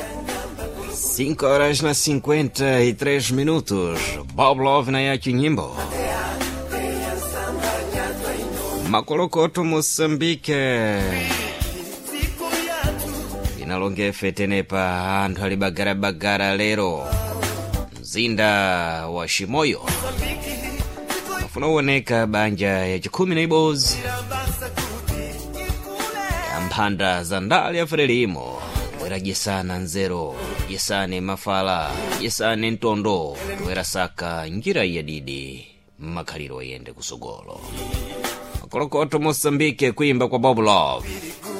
5 horas na 53 minutos. Bob Love na yake nyimbo Makolokoto Mosambike inalongefe tenepa anthu ali bagara lero mzinda wa Shimoyo afuna uoneka banja ya chikumi na ibozi ya mphanda za ndali ya Frelimo wera jesana nzero jesane mafala jesane ntondo wera saka njira ya didi makhaliro yende kusogolo. Makolokoto Mosambike kuimba kwa Bob Love.